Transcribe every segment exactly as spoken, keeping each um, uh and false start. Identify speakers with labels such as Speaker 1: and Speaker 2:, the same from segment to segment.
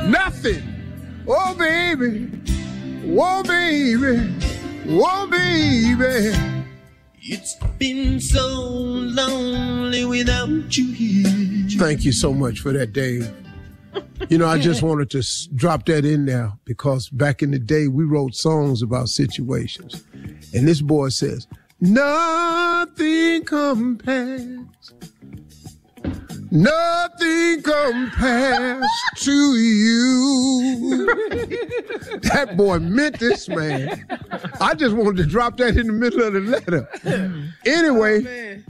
Speaker 1: Nothing. Oh, baby. Whoa, baby. Whoa, baby.
Speaker 2: It's been so lonely without you here.
Speaker 1: Thank you so much for that, Dave. You know, I just wanted to s- drop that in there because back in the day, we wrote songs about situations. And this boy says, nothing compares. Nothing compares to you. That boy meant this, man. I just wanted to drop that in the middle of the letter. Anyway,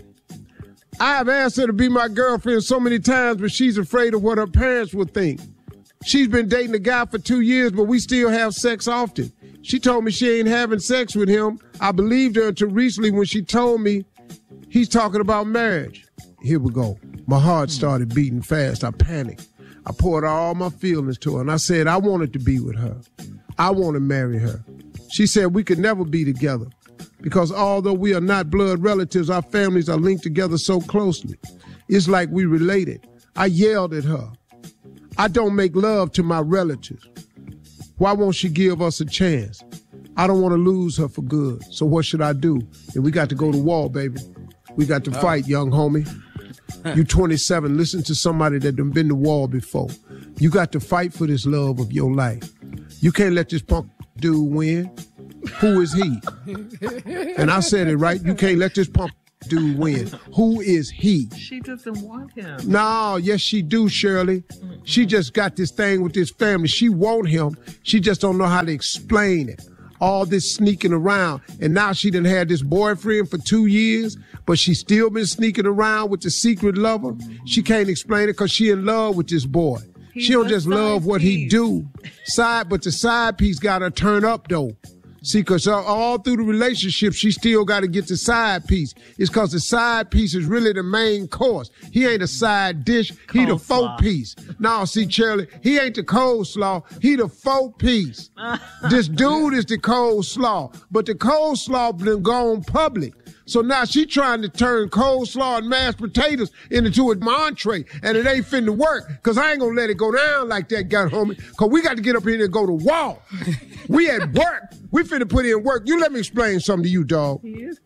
Speaker 1: I have asked her to be my girlfriend so many times, but she's afraid of what her parents would think. She's been dating a guy for two years, but we still have sex often. She told me she ain't having sex with him. I believed her until recently when she told me he's talking about marriage. Here we go. My heart started beating fast. I panicked. I poured all my feelings to her, and I said I wanted to be with her. I want to marry her. She said we could never be together because although we are not blood relatives, our families are linked together so closely. It's like we related. I yelled at her. I don't make love to my relatives. Why won't she give us a chance? I don't want to lose her for good. So what should I do? And we got to go to war, baby. We got to fight, young homie. You twenty-seven, listen to somebody that done been to war before. You got to fight for this love of your life. You can't let this punk dude win. Who is he? And I said it right. You can't let this punk dude win. Who is he?
Speaker 3: She doesn't want him.
Speaker 1: No, yes she do, Shirley. Mm-hmm. She just got this thing with this family. She want him. She just don't know how to explain it. All this sneaking around. And now she done had this boyfriend for two years, but she still been sneaking around with the secret lover. She can't explain it because she in love with this boy. He's she don't just love what piece. He do. Side, but the side piece got to turn up though. See, because all through the relationship, she still got to get the side piece. It's because the side piece is really the main course. He ain't a side dish. He the faux piece. No, see, Shirley, he ain't the coleslaw. He the faux piece. This dude is the coleslaw. But the coleslaw been gone public. So now she trying to turn coleslaw and mashed potatoes into an entree, and it ain't finna work, because I ain't gonna let it go down like that, God homie, because we got to get up here and go to war. We at work. We finna put in work. You let me explain something to you, dog.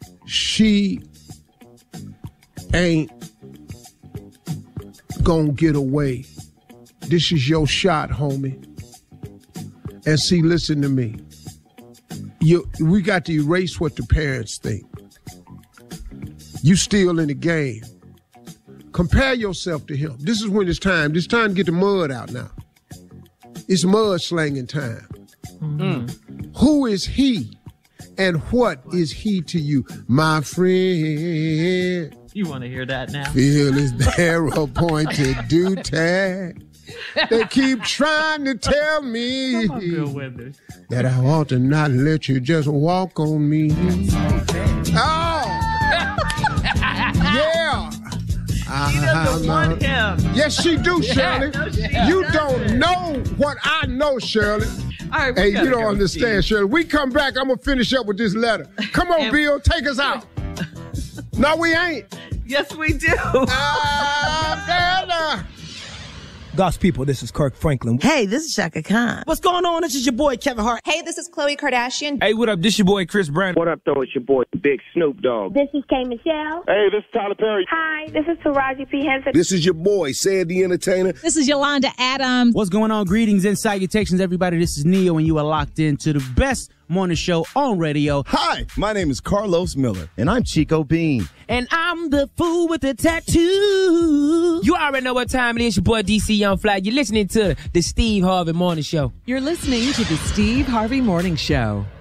Speaker 1: She ain't gonna get away. This is your shot, homie. And see, listen to me. You, we got to erase what the parents think. You still in the game. Compare yourself to him. This is when it's time. It's time to get the mud out now. It's mud slanging time. Mm-hmm. Who is he and what is he to you? My friend.
Speaker 3: You want to hear that now?
Speaker 1: Feel is their appointed duty. They keep trying to tell me
Speaker 3: on, Bill Withers.
Speaker 1: that I ought to not let you just walk on me. Oh! Yeah.
Speaker 3: She doesn't want him.
Speaker 1: Yes, she do, Shirley.
Speaker 3: Yeah, no, she
Speaker 1: you
Speaker 3: doesn't.
Speaker 1: don't know what I know, Shirley.
Speaker 3: All right, we
Speaker 1: hey, you don't
Speaker 3: go,
Speaker 1: understand,
Speaker 3: Steve.
Speaker 1: Shirley. We come back, I'm going to finish up with this letter. Come on, Bill, take us out. No, we ain't.
Speaker 3: Yes, we do.
Speaker 1: Ah, uh,
Speaker 4: God's people, this is Kirk Franklin.
Speaker 5: Hey, this is Shaka Khan.
Speaker 4: What's going on? This is your boy, Kevin Hart.
Speaker 6: Hey, this is Khloe Kardashian.
Speaker 7: Hey, what up? This your boy, Chris Brown.
Speaker 8: What up, though? It's your boy, Big Snoop Dogg.
Speaker 9: This is K. Michelle.
Speaker 8: Hey, this is Tyler Perry.
Speaker 9: Hi, this is Taraji P. Henson.
Speaker 10: This is your boy, Sad the Entertainer.
Speaker 11: This is Yolanda Adams.
Speaker 7: What's going on? Greetings and salutations, everybody. This is Neo, and you are locked into the best morning show on radio.
Speaker 10: Hi, my name is Carlos Miller, and I'm Chico Bean.
Speaker 12: And I'm the fool with the tattoo. You already know what time it is. Your boy D C Young Fly. You're listening to the Steve Harvey Morning Show.
Speaker 13: You're listening to the Steve Harvey Morning Show.